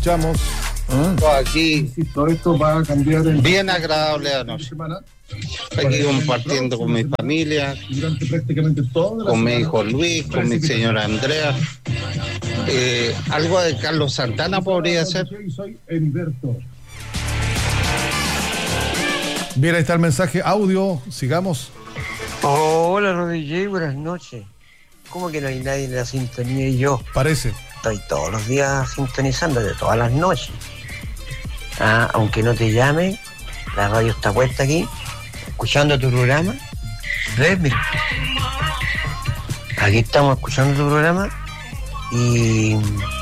Escuchamos. Aquí, todo esto va a cambiar bien agradable la noche. Aquí compartiendo con mi familia, durante prácticamente toda la con mi semana. hijo Luis, con mi señora Andrea. Algo de Carlos Santana podría ser. Soy Heriberto. Bien, ahí está el mensaje audio. Sigamos. Hola, Rodríguez, buenas noches. ¿Cómo que no hay nadie en la sintonía y yo? Parece. Estoy todos los días sintonizando, de todas las noches. Aunque no te llame, la radio está puesta aquí, escuchando tu programa. ¿Ves? Mira. Aquí estamos escuchando tu programa y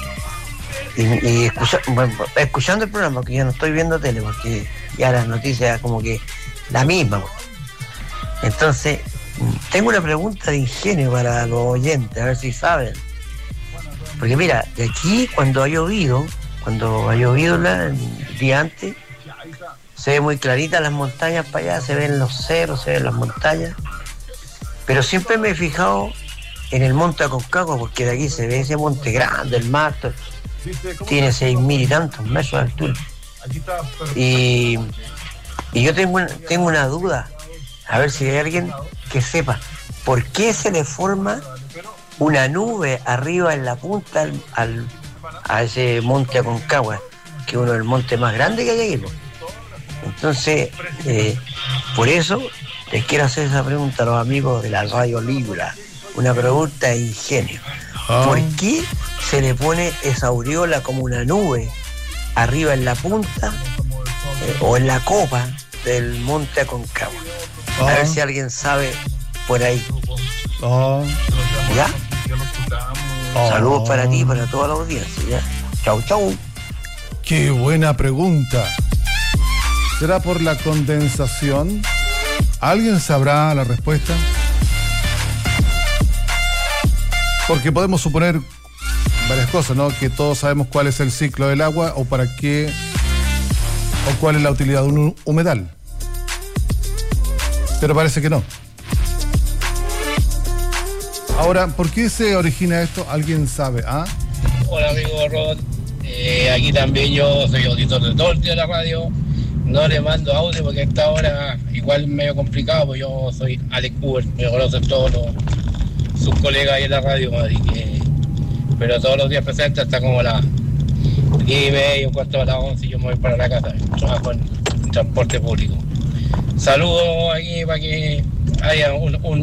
escuchando el programa, porque yo no estoy viendo tele, porque ya las noticias como que la misma. Entonces, tengo una pregunta de ingenio para los oyentes, a ver si saben. Porque mira, de aquí cuando ha llovido el día antes, se ve muy clarita las montañas para allá, se ven los cerros, se ven las montañas. Pero siempre me he fijado en el monte Aconcagua, porque de aquí se ve ese monte grande, el Marto, tiene 6.000 y tantos metros de altura. Y yo tengo una duda, a ver si hay alguien que sepa, ¿por qué se le forma una nube arriba en la punta a ese monte Aconcagua, que es uno de los montes más grandes que hay aquí? Entonces, por eso les quiero hacer esa pregunta a los amigos de la Radio Libra, una pregunta de ingenio. ¿Por qué se le pone esa aureola como una nube arriba en la punta o en la copa del monte Aconcagua? A ver si alguien sabe por ahí. ¿Ya? Saludos para ti y para toda la audiencia. ¿Ya? Chau, chau. Qué buena pregunta. ¿Será por la condensación? ¿Alguien sabrá la respuesta? Porque podemos suponer varias cosas, ¿no? Que todos sabemos cuál es el ciclo del agua o para qué o cuál es la utilidad de un humedal. Pero parece que no. Ahora, ¿por qué se origina esto? ¿Alguien sabe? Hola, amigo Rod. Aquí también yo soy auditor de todo el día de la radio. No le mando audio porque a esta hora igual es medio complicado, porque yo soy Alex Uber, me conocen todos sus colegas ahí en la radio, así que, pero todos los días presentes hasta como las 10:30, un cuarto a las 11 y yo me voy para la casa, trabajo en transporte público. Saludos aquí para que haya un